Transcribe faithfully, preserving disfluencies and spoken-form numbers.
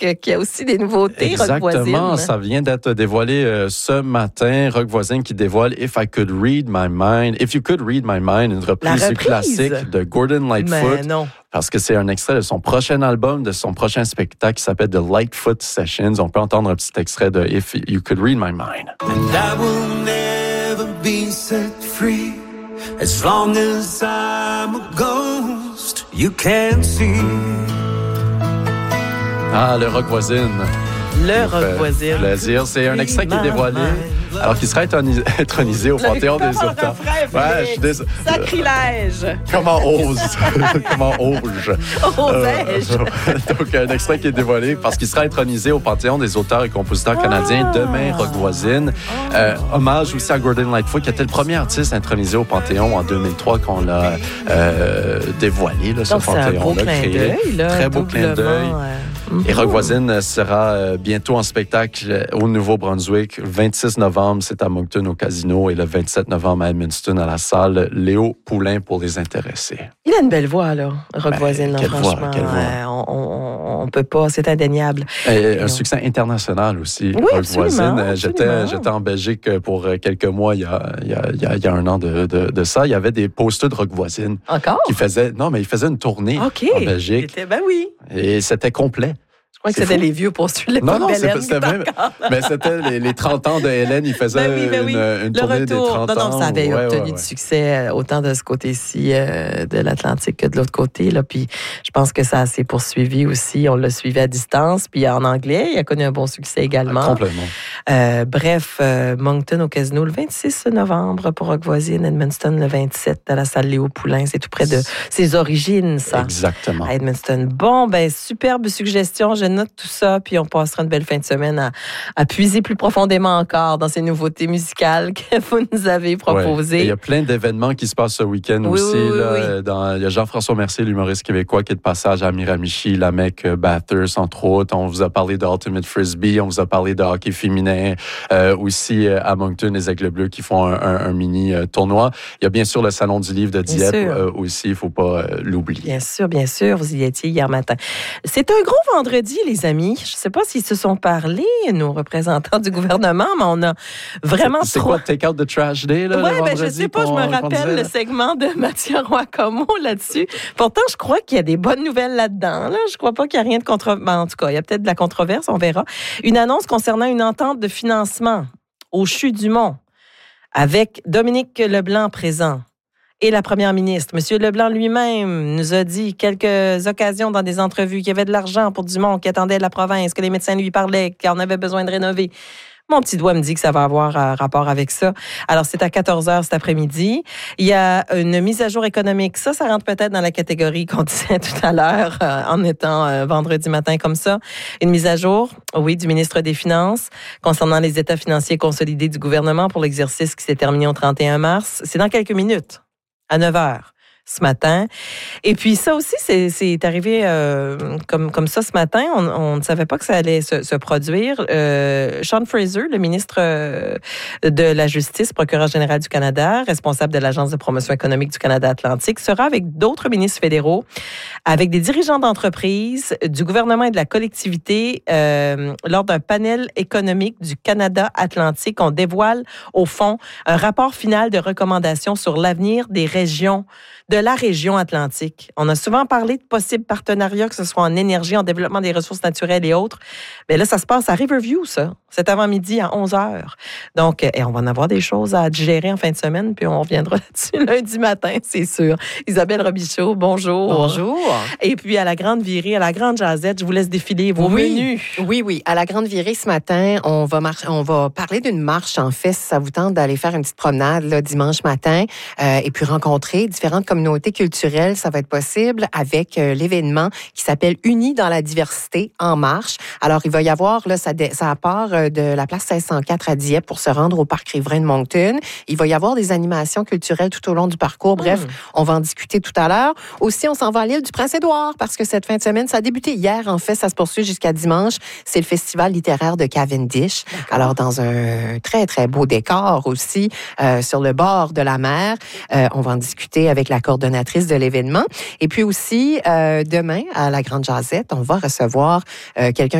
qui a aussi des nouveautés, Rock Voisine. Exactement, ça vient d'être dévoilé euh, ce matin. Rock Voisine qui dévoile If I Could Read My Mind, If You Could Read My Mind, une reprise, reprise. du classique de Gordon Lightfoot. Mais non. Parce que c'est un extrait de son prochain album, de son prochain spectacle qui s'appelle The Lightfoot Sessions. On peut entendre un petit extrait de If You Could Read My Mind. And I will never be set free as long as I'm a ghost you can't see. Ah, le Rock Voisine. Le Rock Voisine. Plaisir. C'est un extrait qui est dévoilé, alors qu'il sera intronisé au Panthéon des auteurs. Ouais, je suis désolé. Sacrilège. Comment ose? Comment ose-je? Osais-je? Euh, donc, un extrait qui est dévoilé parce qu'il sera intronisé au Panthéon des auteurs et compositeurs ah. canadiens demain, Rock Voisine. Oh. Euh, hommage aussi à Gordon Lightfoot, qui était le premier artiste intronisé au Panthéon en deux mille trois qu'on l'a euh, dévoilé, là, ce donc, Panthéon. C'est un beau clin d'œil. Là, Très beau clin d'œil. Euh... Et Rock Voisine sera euh, bientôt en spectacle au Nouveau-Brunswick. Le vingt-six novembre, c'est à Moncton au Casino et le vingt-sept novembre à Edmundston à la salle Léo Poulain pour les intéressés. Il a une belle voix, là, Rock ben, Voisine, là, quelle franchement. Voix, quelle voix. Euh, on ne peut pas, c'est indéniable. Et un succès international aussi, oui, Rock absolument, Voisine. absolument. J'étais, j'étais en Belgique pour quelques mois, il y a, il y a, il y a, il y a un an de, de, de ça. Il y avait des posters de Rock Voisine. Encore? Qui faisaient, non, mais ils faisaient une tournée okay. en Belgique. C'était, ben oui. Et c'était complet. Je crois que c'était fou. Les vieux postures, les Non, non, c'était, c'était même. Mais c'était les, les trente ans de Hélène, il faisait ben oui, ben oui. une, une tournée retour. des trente non, ans. Non, ça avait ouais, obtenu ouais, ouais. du succès autant de ce côté-ci euh, de l'Atlantique que de l'autre côté. Là. Puis je pense que ça s'est poursuivi aussi. On l'a suivi à distance. Puis en anglais, il a connu un bon succès également. Ah, complètement. Euh, bref, euh, Moncton au Casino le vingt-six novembre pour Rock Voisine, Edmundston le vingt-sept à la salle Léo Poulain. C'est tout près de ses origines, ça. Exactement. À Edmundston. Bon, ben superbe suggestion. Je note tout ça. Puis on passera une belle fin de semaine à, à puiser plus profondément encore dans ces nouveautés musicales que vous nous avez proposées. Ouais. Il y a plein d'événements qui se passent ce week-end oui, aussi. Oui, là, oui. Dans, il y a Jean-François Mercier, l'humoriste québécois, qui est de passage à Miramichi, la Mecque Bathurst, entre autres. On vous a parlé de Ultimate Frisbee, on vous a parlé de hockey féminin. Euh, aussi à Moncton, les Aigles Bleus qui font un, un, un mini euh, tournoi. Il y a bien sûr le Salon du livre de Dieppe euh, aussi, il ne faut pas euh, l'oublier. Bien sûr, bien sûr, vous y étiez hier matin. C'est un gros vendredi, les amis. Je ne sais pas s'ils se sont parlé, nos représentants du gouvernement, mais on a vraiment C'est, c'est trop... quoi, Take Out the Trash Day, là, ouais, le vendredi? Ben, je sais pas, je me rappelle le segment de Mathieu Roy-Como là-dessus. Pourtant, je crois qu'il y a des bonnes nouvelles là-dedans. Là. Je crois pas qu'il y a rien de contre... Ben, en tout cas, il y a peut-être de la controverse, on verra. Une annonce concernant une entente de financement au C H U du Mont avec Dominique Leblanc présent. Et la première ministre, M. Leblanc lui-même, nous a dit quelques occasions dans des entrevues qu'il y avait de l'argent pour Dumont, qui attendait la province, que les médecins lui parlaient, qu'on avait besoin de rénover. Mon petit doigt me dit que ça va avoir un rapport avec ça. Alors, c'est à quatorze heures cet après-midi. Il y a une mise à jour économique. Ça, ça rentre peut-être dans la catégorie qu'on disait tout à l'heure, euh, en étant euh, vendredi matin comme ça. Une mise à jour, oui, du ministre des Finances concernant les états financiers consolidés du gouvernement pour l'exercice qui s'est terminé au trente et un mars. C'est dans quelques minutes, à neuf heures. Ce matin. Et puis ça aussi, c'est, c'est arrivé euh, comme, comme ça ce matin. On, on ne savait pas que ça allait se, se produire. Euh, Sean Fraser, le ministre euh, de la Justice, procureur général du Canada, responsable de l'Agence de promotion économique du Canada Atlantique, sera avec d'autres ministres fédéraux, avec des dirigeants d'entreprises, du gouvernement et de la collectivité euh, lors d'un panel économique du Canada Atlantique. On dévoile, au fond, un rapport final de recommandations sur l'avenir des régions de la région Atlantique. On a souvent parlé de possibles partenariats, que ce soit en énergie, en développement des ressources naturelles et autres. Mais là, ça se passe à Riverview, ça, cet avant-midi à onze heures. Donc, et on va en avoir des choses à digérer en fin de semaine, puis on reviendra là-dessus lundi matin, c'est sûr. Isabelle Robichaud, bonjour. Bonjour. Et puis, à la Grande Virée, à la Grande Jazette, je vous laisse défiler vos oui. menus. Oui, oui. À la Grande Virée, ce matin, on va, mar- on va parler d'une marche, en fait, si ça vous tente d'aller faire une petite promenade là, dimanche matin euh, et puis rencontrer différentes communautés culturelles. Ça va être possible avec euh, l'événement qui s'appelle Unis dans la diversité en marche. Alors, il va y avoir, là, ça, dé- ça part euh, de la place cinq cent quatre à Dieppe pour se rendre au parc riverain de Moncton. Il va y avoir des animations culturelles tout au long du parcours. Bref, mmh. on va en discuter tout à l'heure. Aussi, on s'en va à l'île du Prince-Édouard parce que cette fin de semaine, ça a débuté hier. En fait, ça se poursuit jusqu'à dimanche. C'est le festival littéraire de Cavendish. D'accord. Alors, dans un très, très beau décor aussi, euh, sur le bord de la mer. Euh, on va en discuter avec la coordonnatrice de l'événement. Et puis aussi, euh, demain, à la Grande Jazette, on va recevoir euh, quelqu'un